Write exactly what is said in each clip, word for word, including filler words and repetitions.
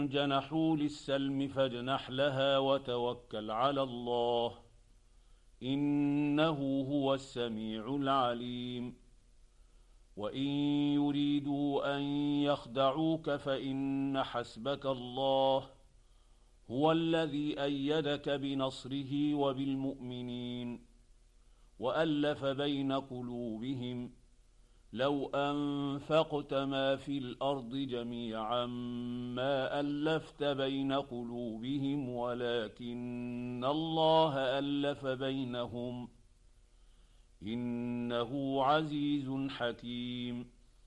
جنحوا للسلم فاجنح لها وتوكل على الله إنه هو السميع العليم. وإن يريدوا أن يخدعوك فإن حسبك الله هو الذي أيدك بنصره وبالمؤمنين وألف بين قلوبهم لو أنفقت ما في الأرض جميعا ما ألفت بين قلوبهم ولكن الله ألف بينهم إنه عزيز حكيم.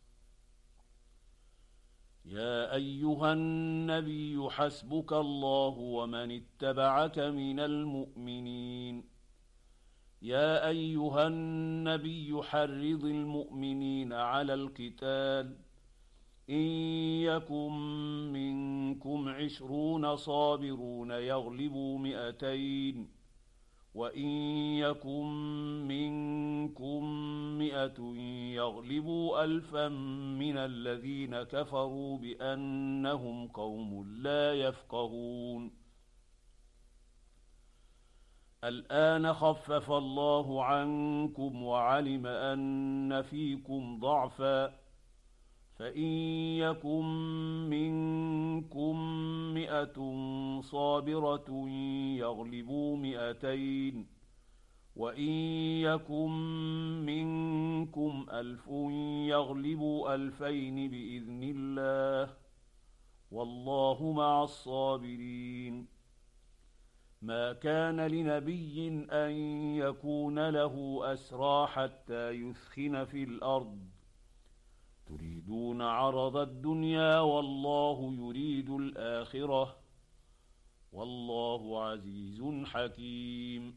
يا أيها النبي حسبك الله ومن اتبعك من المؤمنين. يا أيها النبي حرض المؤمنين على القتال إن يكن منكم عشرون صابرون يغلبوا مئتين وإن يكن منكم مئة يغلبوا ألفا من الذين كفروا بأنهم قوم لا يفقهون. الآن خفف الله عنكم وعلم أن فيكم ضعفا فإن يكن منكم مئة صابرة يغلبوا مئتين وإن يكن منكم ألف يغلبوا ألفين بإذن الله والله مع الصابرين. ما كان لنبي أن يكون له أسرى حتى يثخن في الأرض تريدون عرض الدنيا والله يريد الآخرة والله عزيز حكيم.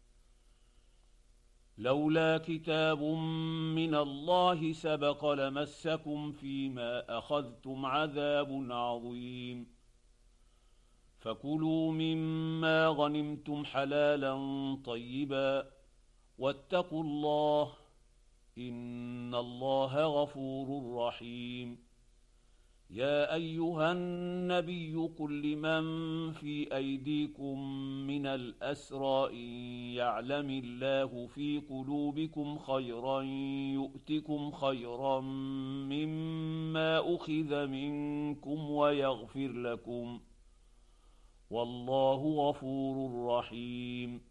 لولا كتاب من الله سبق لمسكم فيما أخذتم عذاب عظيم. فكلوا مما غنمتم حلالا طيبا واتقوا الله إن الله غفور رحيم. يا أيها النبي قل لمن في أيديكم من الأسرى إن يعلم الله في قلوبكم خيرا يؤتكم خيرا مما أخذ منكم ويغفر لكم والله غفور رحيم.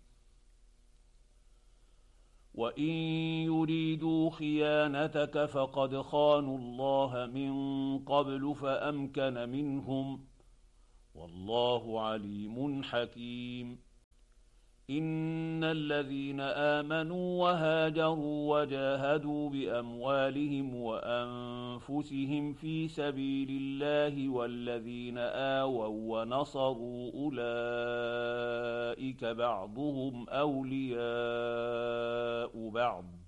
وإن يريدوا خيانتك فقد خانوا الله من قبل فأمكن منهم والله عليم حكيم. إن الذين آمنوا وهاجروا وجاهدوا بأموالهم وأنفسهم في سبيل الله والذين آووا ونصروا أولئك بعضهم أولياء بعض